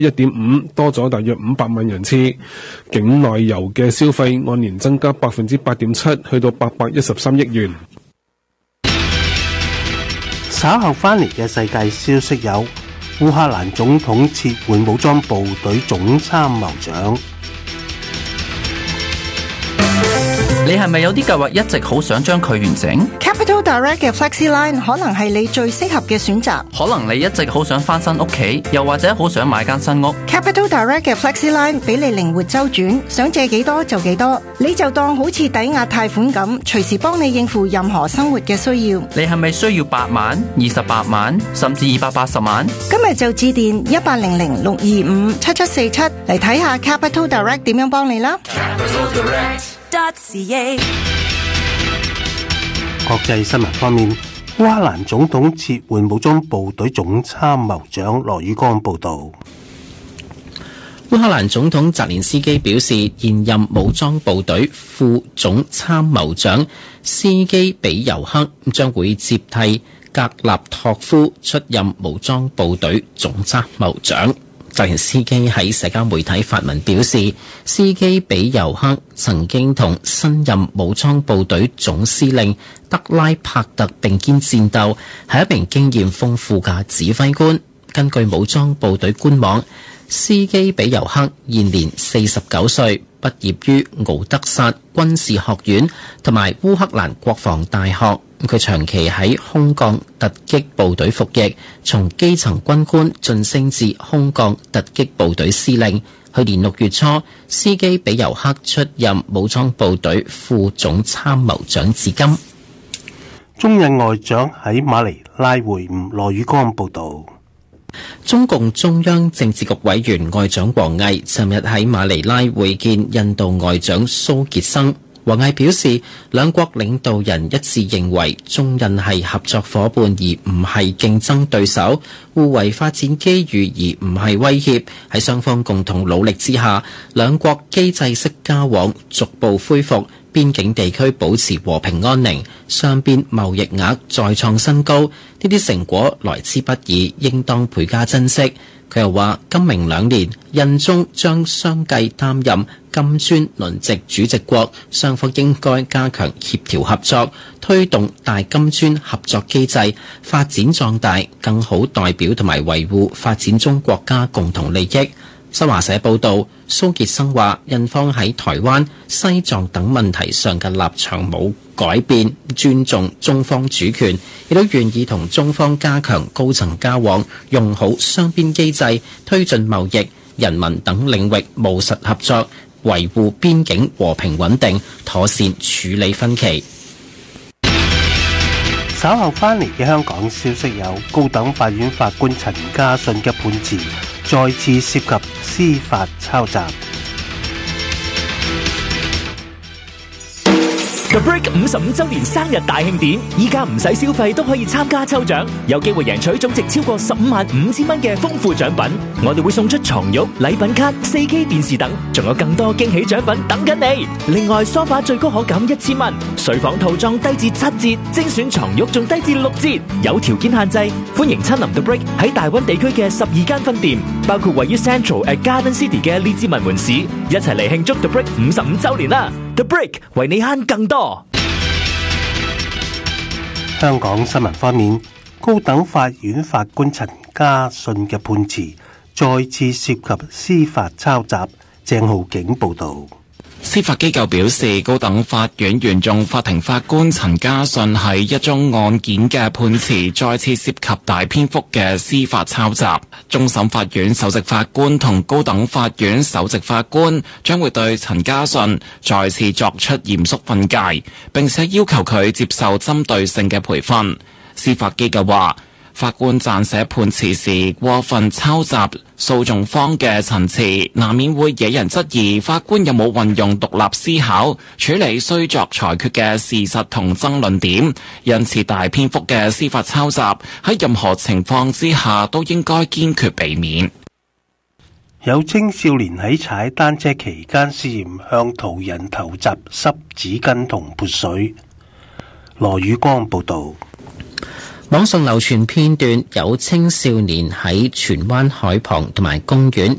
1.5，多咗大約500萬人次。境內遊嘅消費按年增加8.7%，去到813億元。 稍後翻嚟嘅世界消息有：烏克蘭總統撤換武裝部隊總參謀長。 你係咪有啲計劃一直好想將佢完成？ Capital Direct 嘅 FlexiLine 可能係你最適合嘅選擇。 可能你一直好想翻新屋企，又或者好想買間新屋。 Capital Direct 嘅 FlexiLine 俾你靈活周轉，想借幾多就幾多，你就當好似抵押貸款咁，隨時幫你應付任何生活嘅需要。 你係咪需要8萬、28萬，甚至280萬？ 今日就致電1800-625-7747嚟睇下 Capital Direct 點樣幫你啦。 國際新聞方面，烏克蘭總統撤換武裝部隊總參謀長。羅宇光報道。 烏克蘭總統澤連斯基表示，現任武裝部隊副總參謀長斯基比尤克將會接替格納托夫出任武裝部隊總參謀長。澤連斯基喺社交媒體發文表示，斯基比尤克曾經同新任武裝部隊總司令德拉帕特並肩戰鬥，係一名經驗豐富嘅指揮官。根據武裝部隊官網，斯基比尤克現年49歲，畢業於敖德薩軍事學院同埋烏克蘭國防大學。佢長期喺空降突擊部隊服役，從基層軍官晉升至空降突擊部隊司令。去年6月初，斯基比尤克出任武裝部隊副總參謀長至今。 中印外長喺馬尼拉會晤。羅宇光報道。 中共中央政治局委員外長王毅尋日喺馬尼拉會見印度外長蘇傑生。王毅表示，兩國領導人一致認為中印係合作夥伴而唔係競爭對手，互為發展機遇而唔係威脅。喺雙方共同努力之下，兩國機制式交往逐步恢復，邊境地區保持和平安寧，雙邊貿易額再創新高。呢啲成果來之不易，應當倍加珍惜。佢又話，今明2年，印中將相繼擔任金磚輪值主席國，雙方應該加強協調合作，推動大金磚合作機制發展壯大，更好代表同埋維護發展中國家共同利益。新華社報道，蘇傑生話，印方喺台灣、西藏等問題上嘅立場冇改變，尊重中方主權，亦都願意同中方加強高層交往，用好雙邊機制，推進貿易、人民等領域務實合作，維護邊境和平穩定，妥善處理分歧。 稍後翻嚟嘅香港消息有：高等法院法官陳家信嘅判詞再次涉及司法抄襲。 The Break 55周年生日大慶典，依家唔使消費都可以參加抽獎，有機會贏取總值超過155000蚊嘅豐富獎品。我哋會送出床褥、禮品卡、4K 電視等，仲有更多驚喜獎品等緊你。另外，梳化最高可減1000蚊，睡房套裝低至7折，精選床褥仲低至6折。有條件限制，歡迎親臨 The Break 喺大灣地區嘅12間分店，包括位於 Central at Garden City 嘅列治文門市，一齊嚟慶祝 The Break 55周年啦！ The Break 為你慳更多。 香港新聞方面，高等法院法官陳家信嘅判詞再次涉及司法抄襲。鄭浩景報道。 司法機構表示，高等法院原訟法庭法官陳家信喺一宗案件嘅判詞再次涉及大篇幅嘅司法抄襲。終審法院首席法官同高等法院首席法官將會對陳家信再次作出嚴肅訓誡，並且要求佢接受針對性嘅培訓。司法機構話，法官撰寫判詞時過分抄襲訴訟方嘅陳詞，難免會惹人質疑法官有冇運用獨立思考處理需作裁決嘅事實同爭論點，因此大篇幅嘅司法抄襲喺任何情況之下都應該堅決避免。 有青少年喺踩單車期間涉嫌向途人投擲濕紙巾同潑水。羅宇光報道。 網上流傳片段，有青少年喺荃灣海旁同埋公園